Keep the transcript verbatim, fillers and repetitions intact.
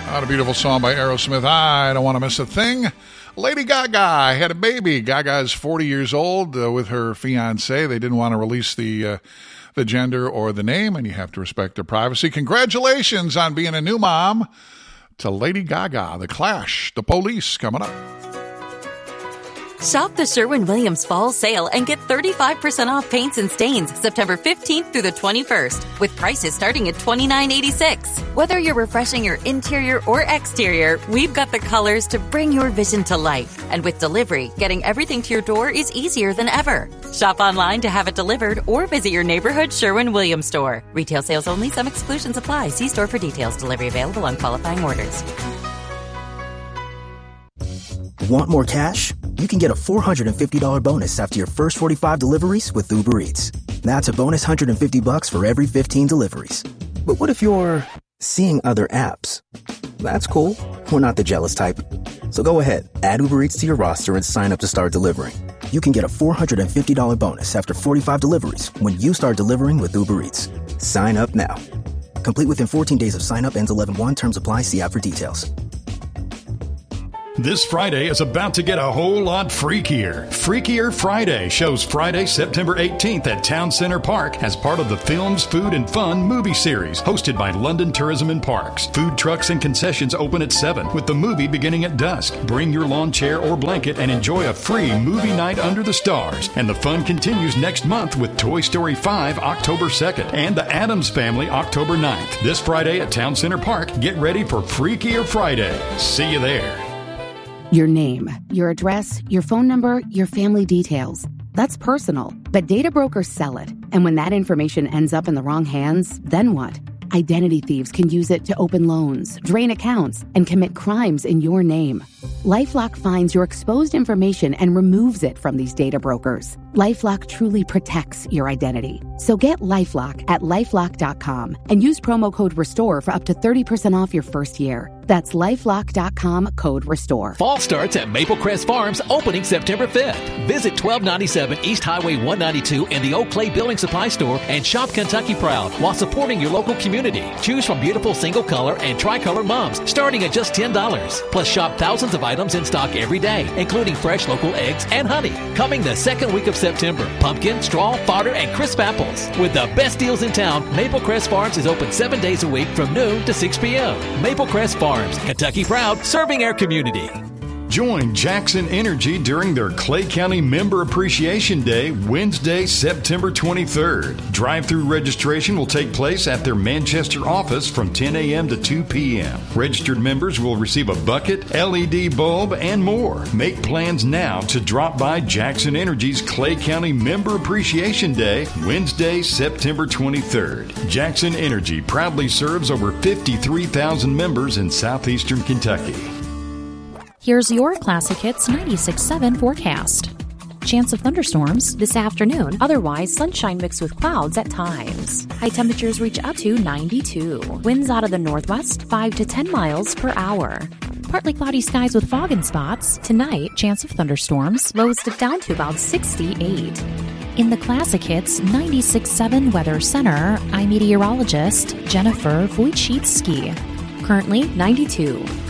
What a beautiful song by Aerosmith. I don't want to miss a thing. Lady Gaga had a baby. Gaga is forty years old uh, with her fiance. They didn't want to release the uh, the gender or the name, and you have to respect their privacy. Congratulations on being a new mom to Lady Gaga. The Clash, The Police, coming up. Shop the Sherwin-Williams Fall Sale and get thirty-five percent off paints and stains September fifteenth through the twenty-first, with prices starting at twenty-nine eighty-six. Whether you're refreshing your interior or exterior, we've got the colors to bring your vision to life. And with delivery, getting everything to your door is easier than ever. Shop online to have it delivered or visit your neighborhood Sherwin-Williams store. Retail sales only. Some exclusions apply. See store for details. Delivery available on qualifying orders. Want more cash? You can get a four hundred fifty dollars bonus after your first forty-five deliveries with Uber Eats. That's a bonus one hundred fifty bucks for every fifteen deliveries. But what if you're seeing other apps? That's cool. We're not the jealous type. So go ahead, add Uber Eats to your roster and sign up to start delivering. You can get a four hundred fifty dollars bonus after forty-five deliveries when you start delivering with Uber Eats. Sign up now. Complete within fourteen days of sign up. Ends eleven one. Terms apply. See app for details. This Friday is about to get a whole lot freakier. Freakier Friday shows Friday, September eighteenth at Town Center Park as part of the Films, Food, and Fun movie series hosted by London Tourism and Parks. Food trucks and concessions open at seven with the movie beginning at dusk. Bring your lawn chair or blanket and enjoy a free movie night under the stars. And the fun continues next month with Toy Story five October second and The Addams Family October ninth. This Friday at Town Center Park, get ready for Freakier Friday. See you there. Your name, your address, your phone number, your family details. That's personal, but data brokers sell it. And when that information ends up in the wrong hands, then what? Identity thieves can use it to open loans, drain accounts, and commit crimes in your name. LifeLock finds your exposed information and removes it from these data brokers. LifeLock truly protects your identity. So get LifeLock at LifeLock dot com and use promo code RESTORE for up to thirty percent off your first year. That's LifeLock dot com, code RESTORE. Fall starts at Maple Crest Farms, opening September fifth. Visit twelve ninety-seven East Highway one ninety-two in the Oak Clay Building Supply Store and shop Kentucky Proud while supporting your local community. Choose from beautiful single color and tricolor mums starting at just ten dollars. Plus shop thousands of items in stock every day, including fresh local eggs and honey. Coming the second week of September, pumpkin, straw, fodder, and crisp apples. With the best deals in town, Maple Crest Farms is open seven days a week from noon to six p.m. Maple Crest Farms, Kentucky proud, serving our community. Join Jackson Energy during their Clay County Member Appreciation Day, Wednesday, September twenty-third. Drive-through registration will take place at their Manchester office from ten a.m. to two p.m. Registered members will receive a bucket, L E D bulb, and more. Make plans now to drop by Jackson Energy's Clay County Member Appreciation Day, Wednesday, September twenty-third. Jackson Energy proudly serves over fifty-three thousand members in southeastern Kentucky. Here's your Classic Hits ninety-six point seven forecast. Chance of thunderstorms this afternoon. Otherwise, sunshine mixed with clouds at times. High temperatures reach up to ninety-two. Winds out of the northwest, five to ten miles per hour. Partly cloudy skies with fog in spots. Tonight, chance of thunderstorms. Lows dip down to about sixty-eight. In the Classic Hits ninety-six point seven Weather Center, I'm meteorologist Jennifer Wojcicki. Currently ninety-two.